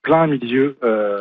plein milieu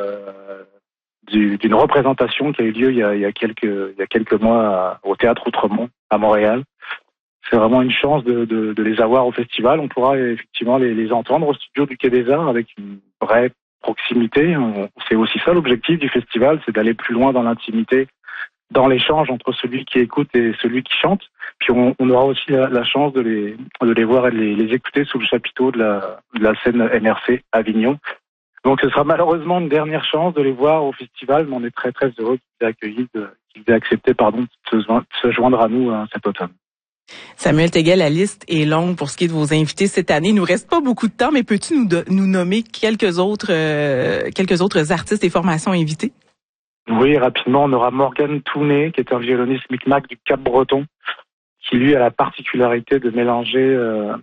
d'une représentation qui a eu lieu il y a quelques mois au Théâtre Outremont à Montréal. C'est vraiment une chance de les avoir au festival. On pourra effectivement les entendre au studio du Quai des Arts avec une vraie proximité. C'est aussi ça l'objectif du festival, c'est d'aller plus loin dans l'intimité, dans l'échange entre celui qui écoute et celui qui chante. Puis on aura aussi la chance de les voir et de les écouter sous le chapiteau de la scène MRC Avignon. Donc ce sera malheureusement une dernière chance de les voir au festival, mais on est très très heureux qu'ils aient accepté de se joindre à nous cet automne. Samuel Teguel, la liste est longue pour ce qui est de vos invités cette année. Il nous reste pas beaucoup de temps, mais peux-tu nous nommer quelques autres artistes et formations invités? Oui, rapidement, on aura Morgan Touné, qui est un violoniste micmac du Cap-Breton, qui lui a la particularité de mélanger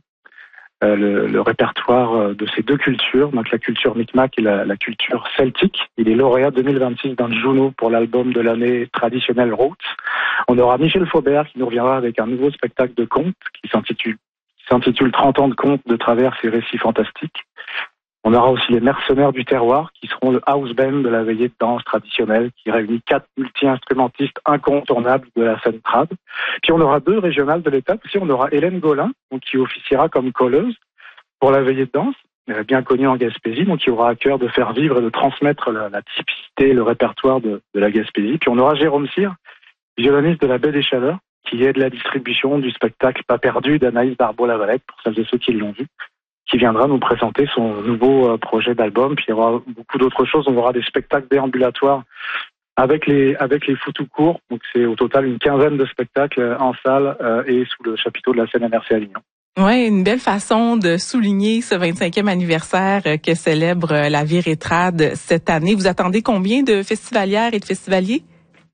le répertoire de ces deux cultures, donc la culture micmac et la culture celtique. Il est lauréat 2026 d'un Juno pour l'album de l'année traditionnel Roots. On aura Michel Faubert qui nous reviendra avec un nouveau spectacle de contes qui s'intitule 30 ans de contes de travers ces récits fantastiques. On aura aussi les Mercenaires du Terroir qui seront le house band de la veillée de danse traditionnelle qui réunit 4 multi-instrumentistes incontournables de la scène trad. Puis on aura 2 régionales de l'État. Aussi on aura Hélène Gaulin qui officiera comme colleuse pour la veillée de danse, bien connue en Gaspésie, donc qui aura à cœur de faire vivre et de transmettre la typicité et le répertoire de la Gaspésie. Puis on aura Jérôme Cyr, violoniste de la Baie des Chaleurs, qui aide la distribution du spectacle Pas perdu d'Anaïs Barbeau-Lavalette, pour celles et ceux qui l'ont vu, qui viendra nous présenter son nouveau projet d'album. Puis il y aura beaucoup d'autres choses. On aura des spectacles déambulatoires avec les foutous courts. Donc c'est au total une quinzaine de spectacles en salle et sous le chapiteau de la scène MRC Avignon. Ouais, une belle façon de souligner ce 25e anniversaire que célèbre la Viretrade cette année. Vous attendez combien de festivalières et de festivaliers?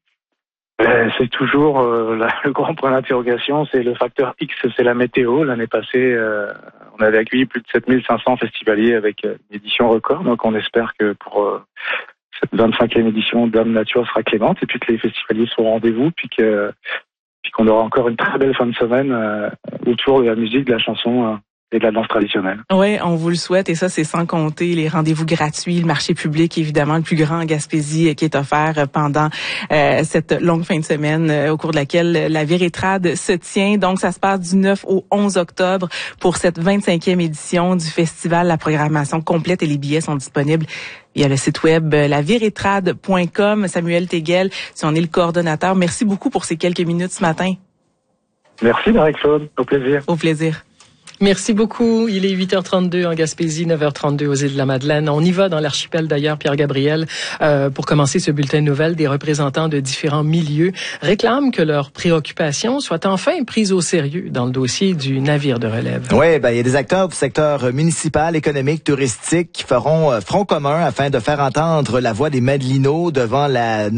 C'est toujours le grand point d'interrogation, c'est le facteur X, c'est la météo. L'année passée, on avait accueilli plus de 7500 festivaliers avec une édition record, donc on espère que pour cette 25e édition, Dame Nature sera clémente et puis que les festivaliers seront au rendez-vous, puis qu'on aura encore une très belle fin de semaine autour de la musique, de la chanson et de la danse traditionnelle. Oui, on vous le souhaite et ça, c'est sans compter les rendez-vous gratuits, le marché public, évidemment, le plus grand en Gaspésie qui est offert pendant cette longue fin de semaine au cours de laquelle la Viretrade se tient. Donc, ça se passe du 9 au 11 octobre pour cette 25e édition du festival. La programmation complète et les billets sont disponibles via le site web laviretrade.com. Samuel Teguel, si on est le coordonnateur, merci beaucoup pour ces quelques minutes ce matin. Merci, Marie-Claude. Au plaisir. Au plaisir. Merci beaucoup. Il est 8h32 en Gaspésie, 9h32 aux îles de la Madeleine. On y va dans l'archipel d'ailleurs, Pierre-Gabriel, pour commencer ce bulletin de nouvelles. Des représentants de différents milieux réclament que leurs préoccupations soient enfin prises au sérieux dans le dossier du navire de relève. Oui, il y a des acteurs du secteur municipal, économique, touristique qui feront front commun afin de faire entendre la voix des Madelinots devant la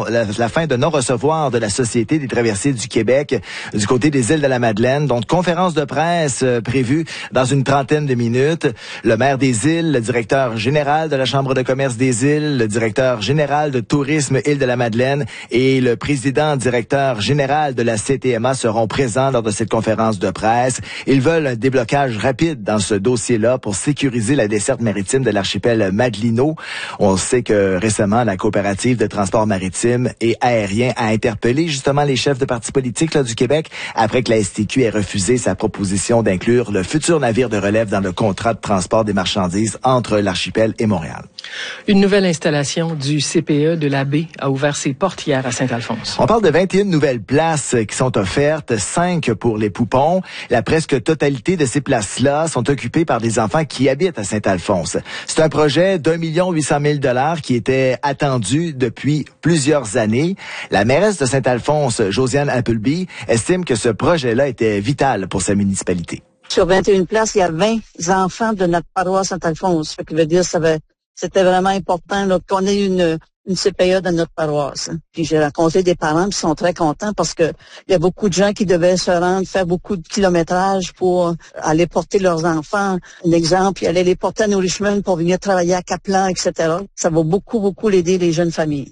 fin de non-recevoir de la Société des traversiers du Québec du côté des îles de la Madeleine. Donc, conférence de presse prévu dans une trentaine de minutes. Le maire des îles, le directeur général de la Chambre de commerce des îles, le directeur général de tourisme île de la Madeleine et le président directeur général de la CTMA seront présents lors de cette conférence de presse. Ils veulent un déblocage rapide dans ce dossier-là pour sécuriser la desserte maritime de l'archipel Madelino. On sait que récemment, la coopérative de transport maritime et aérien a interpellé justement les chefs de partis politiques du Québec après que la STQ ait refusé sa proposition d'inclure le futur navire de relève dans le contrat de transport des marchandises entre l'archipel et Montréal. Une nouvelle installation du CPE de la Baie a ouvert ses portes hier à Saint-Alphonse. On parle de 21 nouvelles places qui sont offertes, 5 pour les poupons. La presque totalité de ces places-là sont occupées par des enfants qui habitent à Saint-Alphonse. C'est un projet d'1,8 million qui était attendu depuis plusieurs années. La mairesse de Saint-Alphonse, Josiane Appleby, estime que ce projet-là était vital pour sa municipalité. Sur 21 places, il y a 20 enfants de notre paroisse Saint-Alphonse. Ce qui veut dire que c'était vraiment important là, qu'on ait une CPE dans notre paroisse. Puis j'ai rencontré des parents qui sont très contents parce que il y a beaucoup de gens qui devaient se rendre, faire beaucoup de kilométrage pour aller porter leurs enfants. Un exemple, ils allaient les porter à New Richmond pour venir travailler à Kaplan, etc. Ça va beaucoup, beaucoup aider les jeunes familles.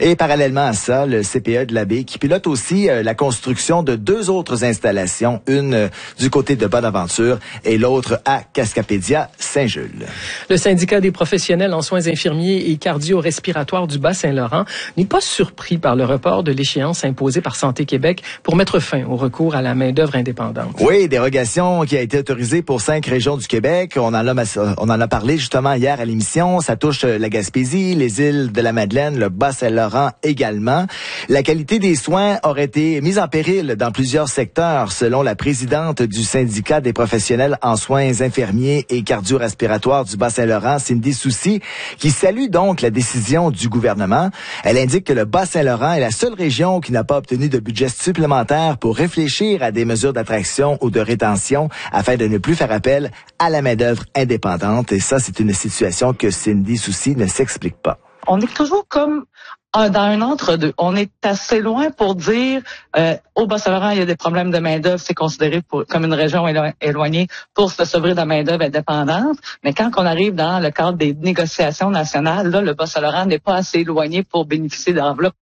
Et parallèlement à ça, le CPE de la Baie qui pilote aussi la construction de 2 autres installations, une du côté de Bonaventure et l'autre à Cascapédia, Saint-Jules. Le syndicat des professionnels en soins infirmiers et cardio-respiratoires du Bas-Saint-Laurent n'est pas surpris par le report de l'échéance imposée par Santé Québec pour mettre fin au recours à la main-d'œuvre indépendante. Oui, dérogation qui a été autorisée pour 5 régions du Québec. On en a parlé justement hier à l'émission. Ça touche la Gaspésie, les îles de la Madeleine, le Bas-Saint-Laurent également. La qualité des soins aurait été mise en péril dans plusieurs secteurs, selon la présidente du syndicat des professionnels en soins infirmiers et cardio-respiratoires du Bas-Saint-Laurent, Cindy Soucy, qui salue donc la décision du gouvernement. Elle indique que le Bas-Saint-Laurent est la seule région qui n'a pas obtenu de budget supplémentaire pour réfléchir à des mesures d'attraction ou de rétention afin de ne plus faire appel à la main-d'œuvre indépendante. Et ça, c'est une situation que Cindy Soucy ne s'explique pas. On est toujours comme dans un entre-deux. On est assez loin pour dire au Bas-Saint-Laurent, il y a des problèmes de main-d'œuvre, c'est considéré comme une région éloignée pour se sauver de la main-d'œuvre indépendante. Mais quand on arrive dans le cadre des négociations nationales, là, le Bas-Saint-Laurent n'est pas assez éloigné pour bénéficier d'enveloppes.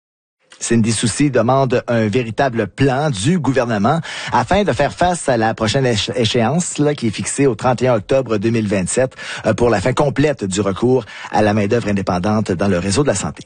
Cindy Soucy demande un véritable plan du gouvernement afin de faire face à la prochaine échéance là, qui est fixée au 31 octobre 2027 pour la fin complète du recours à la main-d'œuvre indépendante dans le réseau de la santé.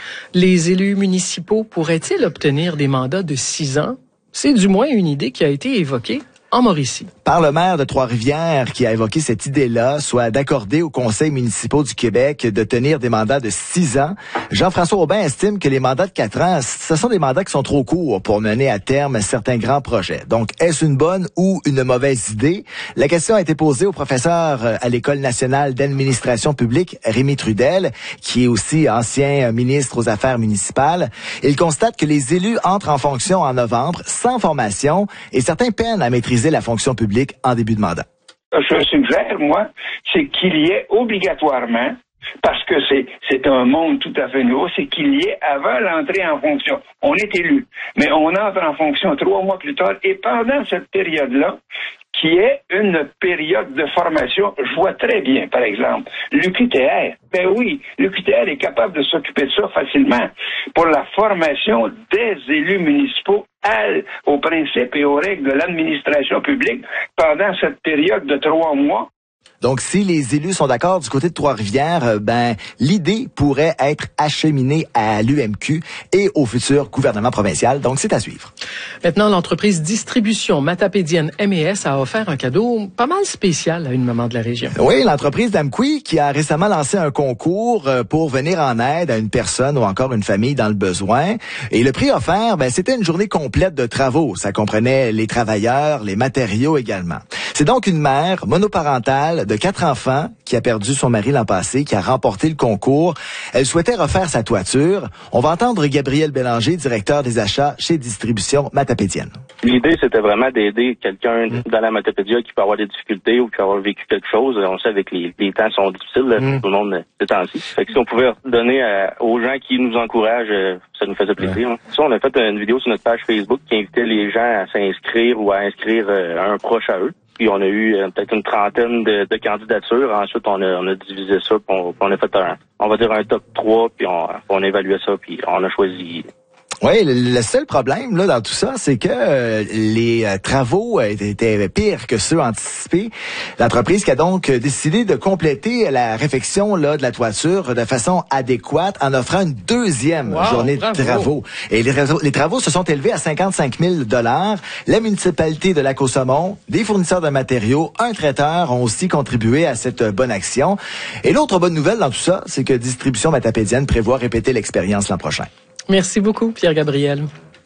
Les élus municipaux pourraient-ils obtenir des mandats de 6 ans? C'est du moins une idée qui a été évoquée en Mauricie. Par le maire de Trois-Rivières qui a évoqué cette idée-là, soit d'accorder aux conseils municipaux du Québec de tenir des mandats de 6 ans. Jean-François Aubin estime que les mandats de 4 ans, ce sont des mandats qui sont trop courts pour mener à terme certains grands projets. Donc, est-ce une bonne ou une mauvaise idée? La question a été posée au professeur à l'École nationale d'administration publique, Rémi Trudel, qui est aussi ancien ministre aux Affaires municipales. Il constate que les élus entrent en fonction en novembre sans formation et certains peinent à maîtriser la fonction publique en début de mandat. Ce que je suggère, moi, c'est qu'il y ait obligatoirement, parce que c'est un monde tout à fait nouveau, c'est qu'il y ait avant l'entrée en fonction. On est élu, mais on entre en fonction 3 mois plus tard, et pendant cette période-là, qui est une période de formation, je vois très bien, par exemple, l'UQTR. Ben oui, l'UQTR est capable de s'occuper de ça facilement pour la formation des élus municipaux aux principes et aux règles de l'administration publique pendant cette période de 3 mois. Donc, si les élus sont d'accord du côté de Trois-Rivières, l'idée pourrait être acheminée à l'UMQ et au futur gouvernement provincial. Donc, c'est à suivre. Maintenant, l'entreprise distribution matapédienne MES a offert un cadeau pas mal spécial à une maman de la région. Oui, l'entreprise d'Amqui qui a récemment lancé un concours pour venir en aide à une personne ou encore une famille dans le besoin. Et le prix offert, c'était une journée complète de travaux. Ça comprenait les travailleurs, les matériaux également. C'est donc une mère monoparentale de 4 enfants qui a perdu son mari l'an passé, qui a remporté le concours. Elle souhaitait refaire sa toiture. On va entendre Gabriel Bélanger, directeur des achats chez Distribution Matapédienne. L'idée, c'était vraiment d'aider quelqu'un dans la Matapédia qui peut avoir des difficultés ou qui peut avoir vécu quelque chose. On sait avec les temps sont difficiles, tout le monde ces temps-ci. Fait que si on pouvait donner aux gens qui nous encouragent, ça nous faisait plaisir. Ça, on a fait une vidéo sur notre page Facebook qui invitait les gens à s'inscrire ou à inscrire un proche à eux. Puis on a eu peut-être une trentaine de candidatures. Ensuite, on a divisé ça, puis on a fait un top 3, puis on a évalué ça, puis on a choisi. Oui, le seul problème là dans tout ça, c'est que les travaux étaient pires que ceux anticipés. L'entreprise qui a donc décidé de compléter la réfection là de la toiture de façon adéquate en offrant une deuxième journée de travaux. Et les travaux se sont élevés à 55 000 $. La municipalité de Lac-aux-Saumons, des fournisseurs de matériaux, un traiteur ont aussi contribué à cette bonne action. Et l'autre bonne nouvelle dans tout ça, c'est que Distribution Matapédienne prévoit répéter l'expérience l'an prochain. Merci beaucoup, Pierre-Gabriel.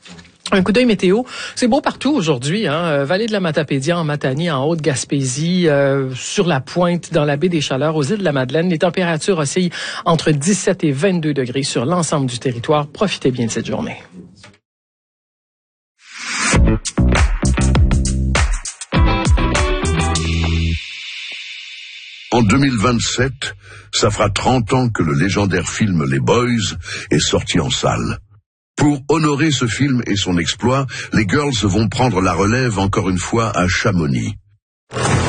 Un coup d'œil météo. C'est beau partout aujourd'hui, hein. Vallée de la Matapédia, en Matanie, en Haute-Gaspésie, sur la Pointe, dans la baie des Chaleurs, aux îles de la Madeleine. Les températures oscillent entre 17 et 22 degrés sur l'ensemble du territoire. Profitez bien de cette journée. En 2027, ça fera 30 ans que le légendaire film Les Boys est sorti en salle. Pour honorer ce film et son exploit, les Girls vont prendre la relève encore une fois à Chamonix.